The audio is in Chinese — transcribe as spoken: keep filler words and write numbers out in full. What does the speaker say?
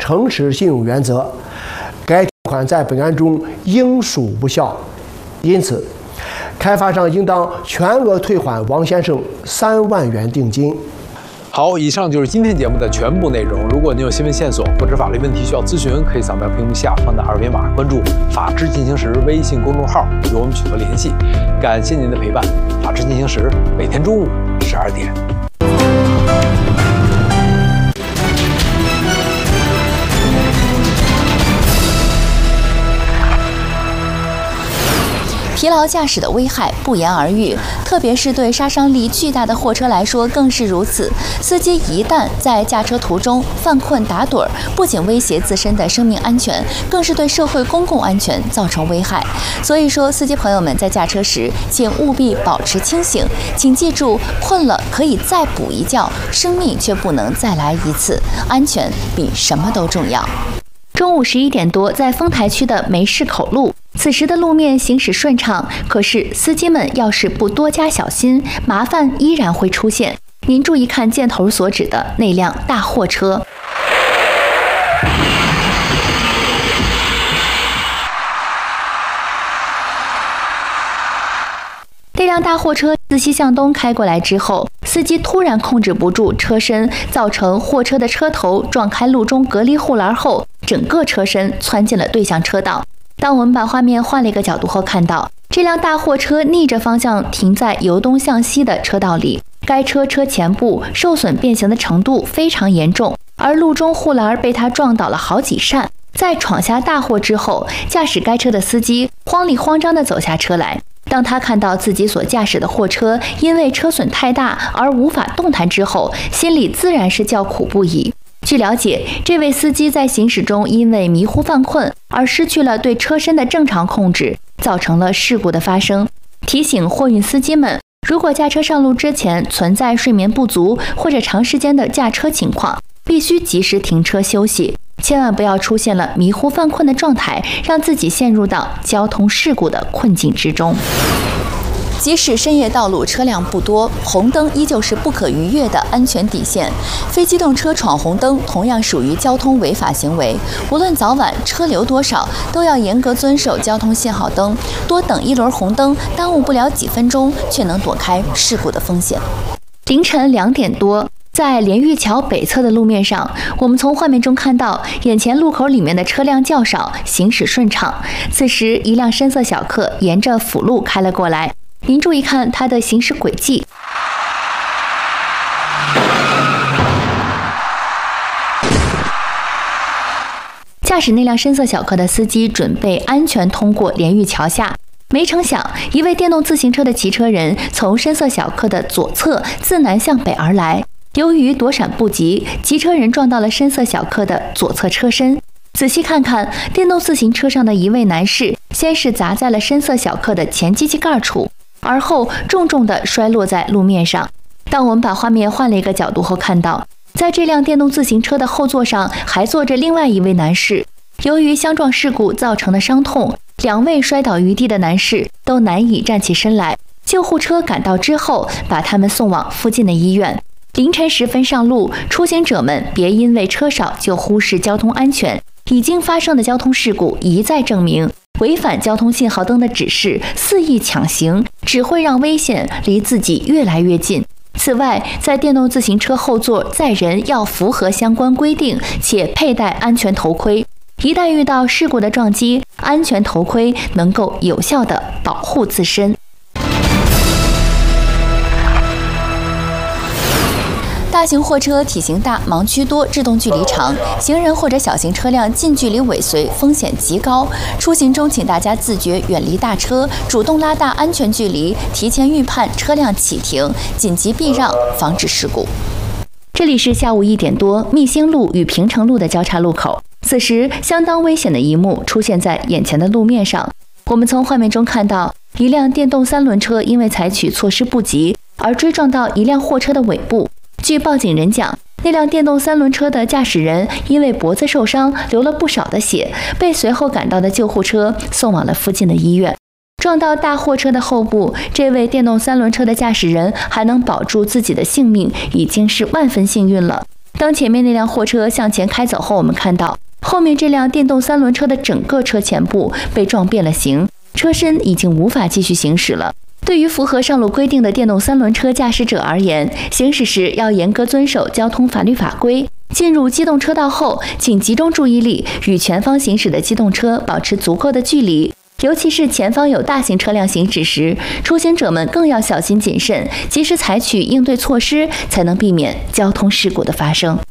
诚实信用原则，该条款在本案中应属无效。因此，开发商应当全额退还王先生三万元定金。 好，以上就是今天节目的全部内容。如果您有新闻线索或者法律问题需要咨询，可以扫描屏幕下方的二维码，关注“法治进行时”微信公众号与我们取得联系。感谢您的陪伴，法治进行时每天中午十二点。 疲劳驾驶的危害不言而喻，特别是对杀伤力巨大的货车来说更是如此。司机一旦在驾车途中犯困打盹儿，不仅威胁自身的生命安全，更是对社会公共安全造成危害。所以说，司机朋友们在驾车时，请务必保持清醒，请记住，困了可以再补一觉，生命却不能再来一次。安全比什么都重要。中午十一点多，在丰台区的梅市口路，此时的路面行驶顺畅，可是司机们要是不多加小心，麻烦依然会出现。您注意看箭头所指的那辆大货车。这辆大货车自西向东开过来之后，司机突然控制不住车身，造成货车的车头撞开路中隔离护栏后，整个车身窜进了对向车道。当我们把画面换了一个角度后，看到这辆大货车逆着方向停在由东向西的车道里，该车车前部受损变形的程度非常严重，而路中护栏被它撞倒了好几扇。在闯下大祸之后，驾驶该车的司机慌里慌张地走下车来。当他看到自己所驾驶的货车因为车损太大而无法动弹之后，心里自然是叫苦不已。据了解，这位司机在行驶中因为迷糊犯困而失去了对车身的正常控制，造成了事故的发生。提醒货运司机们，如果驾车上路之前存在睡眠不足或者长时间的驾车情况，必须及时停车休息，千万不要出现了迷糊犯困的状态，让自己陷入到交通事故的困境之中。即使深夜道路车辆不多，红灯依旧是不可逾越的安全底线。非机动车闯红灯同样属于交通违法行为，无论早晚车流多少，都要严格遵守交通信号灯，多等一轮红灯，耽误不了几分钟，却能躲开事故的风险。凌晨两点多，在连玉桥北侧的路面上，我们从画面中看到，眼前路口里面的车辆较少，行驶顺畅。此时，一辆深色小客沿着辅路开了过来。您注意看它的行驶轨迹，驾驶那辆深色小客的司机准备安全通过连玉桥下，没成想，一位电动自行车的骑车人从深色小客的左侧自南向北而来。由于躲闪不及，骑车人撞到了深色小客的左侧车身。仔细看看，电动自行车上的一位男士先是砸在了深色小客的前机器盖处，而后重重地摔落在路面上。当我们把画面换了一个角度后，看到在这辆电动自行车的后座上还坐着另外一位男士。由于相撞事故造成的伤痛，两位摔倒于地的男士都难以站起身来。救护车赶到之后，把他们送往附近的医院。凌晨时分上路，出行者们别因为车少就忽视交通安全。已经发生的交通事故一再证明，违反交通信号灯的指示，肆意抢行，只会让危险离自己越来越近。此外，在电动自行车后座载人要符合相关规定，且佩戴安全头盔。一旦遇到事故的撞击，安全头盔能够有效地保护自身。大型货车体型大、盲区多、制动距离长，行人或者小型车辆近距离尾随风险极高。出行中，请大家自觉远离大车，主动拉大安全距离，提前预判车辆启停，紧急避让，防止事故。这里是下午一点多，密兴路与平城路的交叉路口。此时，相当危险的一幕出现在眼前的路面上。我们从画面中看到，一辆电动三轮车因为采取措施不及，而追撞到一辆货车的尾部。据报警人讲，那辆电动三轮车的驾驶人因为脖子受伤，流了不少的血，被随后赶到的救护车送往了附近的医院。撞到大货车的后部，这位电动三轮车的驾驶人还能保住自己的性命，已经是万分幸运了。 当前面那辆货车向前开走后，我们看到后面这辆电动三轮车的整个车前部被撞变了形，车身已经无法继续行驶了。对于符合上路规定的电动三轮车驾驶者而言，行驶时要严格遵守交通法律法规。进入机动车道后，请集中注意力，与前方行驶的机动车保持足够的距离。尤其是前方有大型车辆行驶时，出行者们更要小心谨慎，及时采取应对措施，才能避免交通事故的发生。